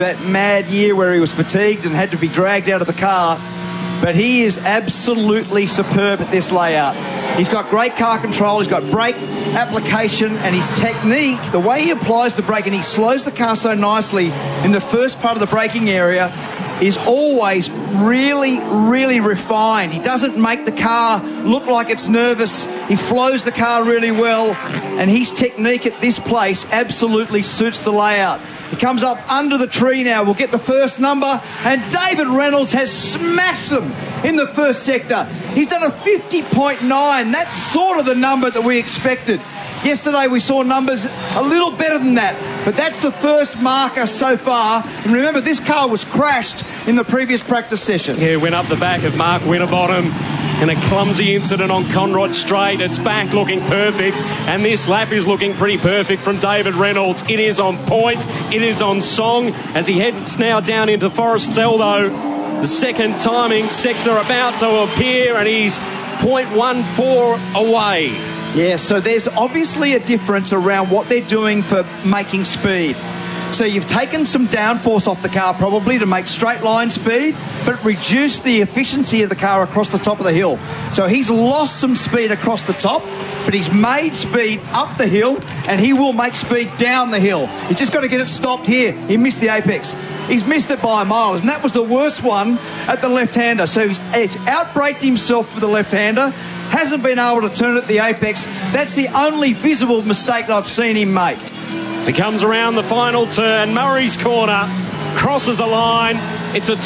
that mad year where he was fatigued and had to be dragged out of the car. But he is absolutely superb at this layout. He's got great car control, he's got brake application, and his technique, the way he applies the brake, and he slows the car so nicely in the first part of the braking area, is always really, really refined. He doesn't make the car look like it's nervous. He flows the car really well, and his technique at this place absolutely suits the layout. He comes up under the tree now. We'll get the first number, and David Reynolds has smashed them in the first sector. He's done a 50.9. That's sort of the number that we expected. Yesterday we saw numbers a little better than that, but that's the first marker so far. And remember, this car was crashed in the previous practice session. Yeah, went up the back of Mark Winterbottom in a clumsy incident on Conrod Straight. It's back looking perfect, and this lap is looking pretty perfect from David Reynolds. It is on point, it is on song, as he heads now down into Forest's Elbow. The second timing sector about to appear, and he's 0.14 away. Yeah, so there's obviously a difference around what they're doing for making speed. So you've taken some downforce off the car probably to make straight line speed, but reduce the efficiency of the car across the top of the hill. So he's lost some speed across the top, but he's made speed up the hill, and he will make speed down the hill. He's just got to get it stopped here. He missed the apex. He's missed it by a mile, and that was the worst one at the left-hander. So he's outbraked himself for the left-hander, hasn't been able to turn at the apex. That's the only visible mistake I've seen him make. So he comes around the final turn, Murray's Corner, crosses the line. It's a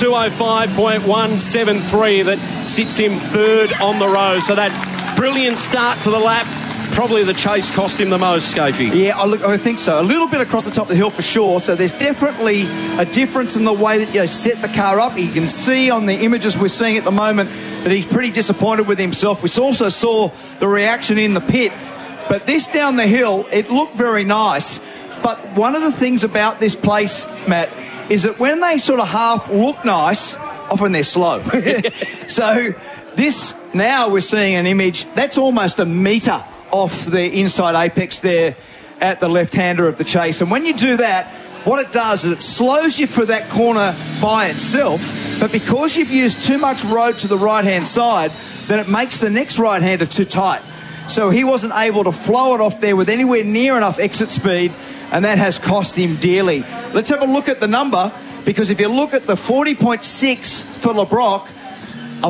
205.173 that sits him third on the row. So that brilliant start to the lap, probably the chase cost him the most, Scafey. Yeah, I think so. A little bit across the top of the hill for sure. So there's definitely a difference in the way that you set the car up. You can see on the images we're seeing at the moment that he's pretty disappointed with himself. We also saw the reaction in the pit. But this down the hill, it looked very nice. But one of the things about this place, Matt, is that when they sort of half look nice, often they're slow. So this, now we're seeing an image, that's almost a metre off the inside apex there at the left-hander of the chase. And when you do that, what it does is it slows you for that corner by itself, but because you've used too much road to the right-hand side, then it makes the next right-hander too tight. So he wasn't able to flow it off there with anywhere near enough exit speed, and that has cost him dearly. Let's have a look at the number, because if you look at the 40.6 for LeBrock, a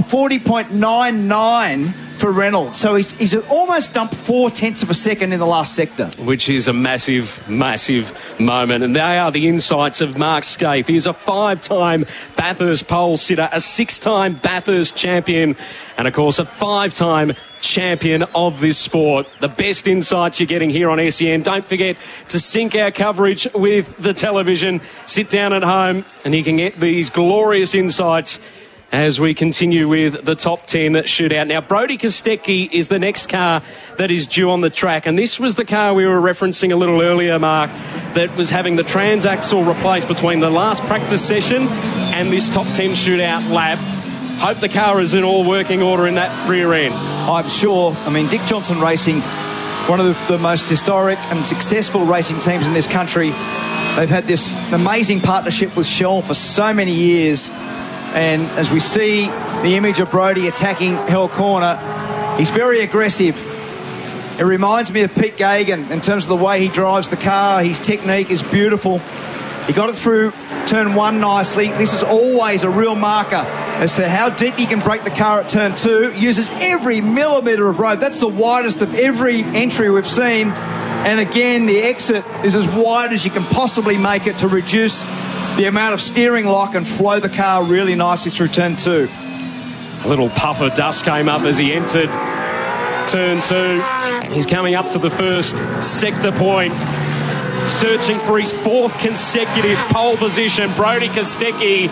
40.99 for Reynolds. So he's almost dumped 0.4 of a second in the last sector. Which is a massive, massive moment. And they are the insights of Mark Skaife. He's a 5-time Bathurst pole sitter, a 6-time Bathurst champion, and, of course, a 5-time champion of this sport. The best insights you're getting here on SEN. Don't forget to sync our coverage with the television. Sit down at home and you can get these glorious insights as we continue with the top 10 shootout. Now, Brodie Kostecki is the next car that is due on the track, and this was the car we were referencing a little earlier, Mark, that was having the transaxle replaced between the last practice session and this top 10 shootout lap. Hope the car is in all working order in that rear end. I'm sure. I mean, Dick Johnson Racing, one of the most historic and successful racing teams in this country. They've had this amazing partnership with Shell for so many years. And as we see the image of Brodie attacking Hell Corner, he's very aggressive. It reminds me of Pete Gagan in terms of the way he drives the car. His technique is beautiful. He got it through turn 1 nicely. This is always a real marker as to how deep he can break the car at turn 2. Uses every millimetre of road. That's the widest of every entry we've seen. And again, the exit is as wide as you can possibly make it to reduce the amount of steering lock and flow the car really nicely through turn 2. A little puff of dust came up as he entered turn 2. He's coming up to the first sector point, searching for his 4th consecutive pole position. Brodie Kostecki,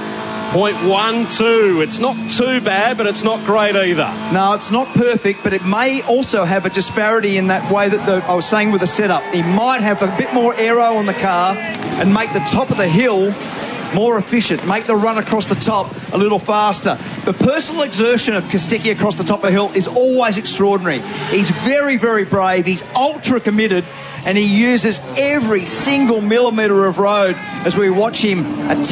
0.12. It's not too bad, but it's not great either. No, it's not perfect, but it may also have a disparity in that way that I was saying with the setup. He might have a bit more aero on the car and make the top of the hill more efficient, make the run across the top a little faster. The personal exertion of Kostecki across the top of the hill is always extraordinary. He's very, very brave. He's ultra committed, and he uses every single millimetre of road as we watch him